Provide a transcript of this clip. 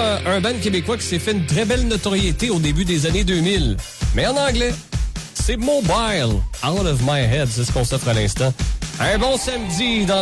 un band québécois qui s'est fait une très belle notoriété au début des années 2000. Mais en anglais, c'est Mobile, Out of My Head, c'est ce qu'on s'offre à l'instant. Un bon samedi dans